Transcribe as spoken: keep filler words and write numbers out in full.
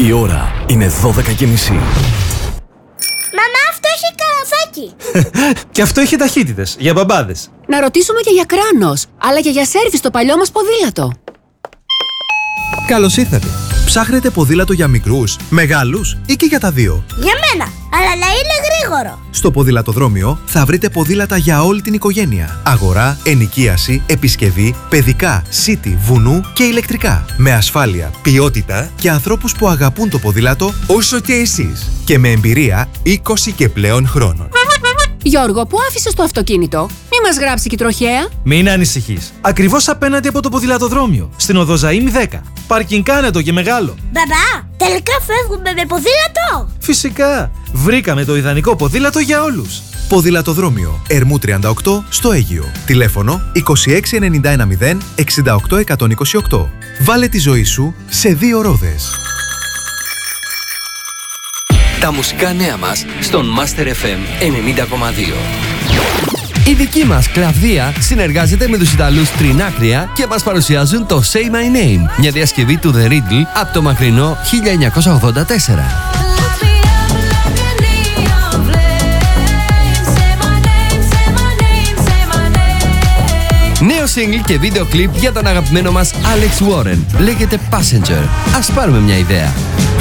Η ώρα είναι δώδεκα και μισή. Μαμά, αυτό έχει καραφάκι. Και αυτό έχει ταχύτητες για μπαμπάδες. Να ρωτήσουμε και για κράνος, αλλά και για σέρβις στο παλιό μας ποδήλατο. Καλώς ήρθατε. Ψάχνετε ποδήλατο για μικρούς, μεγάλους ή και για τα δύο? Για μένα, αλλά να είναι γρήγορο. Στο ποδηλατοδρόμιο θα βρείτε ποδήλατα για όλη την οικογένεια. Αγορά, ενοικίαση, επισκευή, παιδικά, city, βουνού και ηλεκτρικά. Με ασφάλεια, ποιότητα και ανθρώπους που αγαπούν το ποδήλατο όσο και εσείς. Και με εμπειρία είκοσι και πλέον χρόνων. Γιώργο, πού άφησες το αυτοκίνητο? Μη μας γράψει και τροχέα. Μην ανησυχείς. Ακριβώς απέναντι από το ποδηλατοδρόμιο, στην οδό Ζαΐμι δέκα. Πάρκινγκ άνετο και μεγάλο. Μπαμπά, τελικά φεύγουμε με ποδήλατο. Φυσικά. Βρήκαμε το ιδανικό ποδήλατο για όλους. Ποδηλατοδρόμιο Ερμού τριάντα οκτώ στο Αίγυο. Τηλέφωνο είκοσι έξι ενενήντα ένα μηδέν εξήντα οκτώ εκατόν είκοσι οκτώ. Βάλε τη ζωή σου σε δύο ρόδες. Τα μουσικά νέα μας στον Master εφ εμ ενενήντα κόμμα δύο. Η δική μας Κλαβδία συνεργάζεται με τους Ιταλούς Τρινάκρια και μας παρουσιάζουν το Say My Name, μια διασκευή του The Riddle από το μακρινό χίλια εννιακόσια ογδόντα τέσσερα. Νέο single και βίντεο κλιπ για τον αγαπημένο μας Alex Warren. Λέγεται Passenger. Ας πάρουμε μια ιδέα.